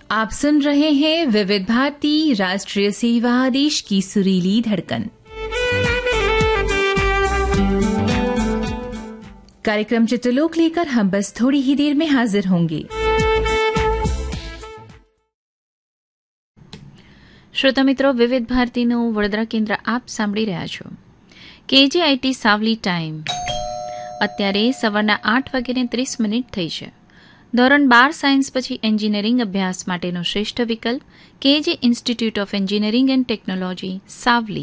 आप सुन रहे हैं विविध भारती राष्ट्रीय सेवा देश की सुरीली धड़कन। कार्यक्रम चित्रलोक लेकर हम बस थोड़ी ही देर में हाजिर होंगे। શ્રોતા મિત્રો, વિવિધ ભારતીનું વડોદરા કેન્દ્ર આપ સાંભળી રહ્યા છો। KJIT સાવલી ટાઈમ અત્યારે સવારના 8:30 થઈ છે। ધોરણ 12 સાયન્સ પછી એન્જિનિયરિંગ અભ્યાસ માટેનો શ્રેષ્ઠ વિકલ્પ KJ institute of engineering and technology Savli.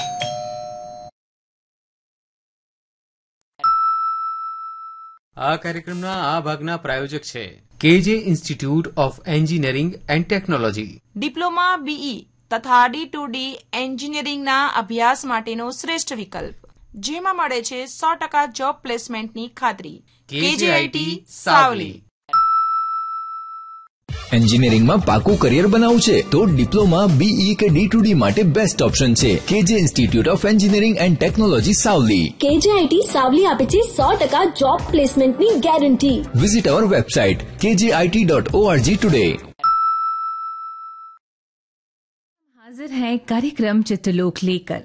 આ કાર્યક્રમના આ ભાગના પ્રાયોજક છે KJ institute of engineering and technology. Diploma BE તથા D2D એન્જિનિયરિંગના અભ્યાસ માટેનો શ્રેષ્ઠ વિકલ્પ, જેમાં મળે છે 100% જોબ પ્લેસમેન્ટની ખાતરી। KJIT સાવલી। એન્જિનિયરિંગમાં પાકું કરિયર બનાવવું છે તો ડિપ્લોમા BE કે D2D માટે બેસ્ટ ઓપ્શન છે KJ institute of engineering and technology Savli. KJIT Savli આપે છે 100% જોબ પ્લેસમેન્ટની ગેરંટી। વિઝિટ અવર વેબસાઇટ kjit.org ટુડે। हाजिर है कार्यक्रम चित्रलोक लेकर।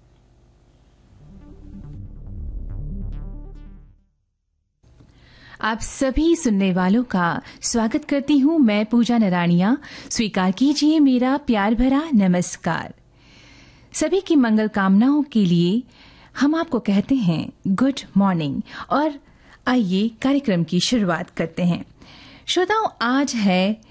आप सभी सुनने वालों का स्वागत करती हूं मैं पूजा नराणिया। स्वीकार कीजिए मेरा प्यार भरा नमस्कार। सभी की मंगल कामनाओं के लिए हम आपको कहते हैं गुड मॉर्निंग और आइए कार्यक्रम की शुरुआत करते हैं। श्रोताओं, आज है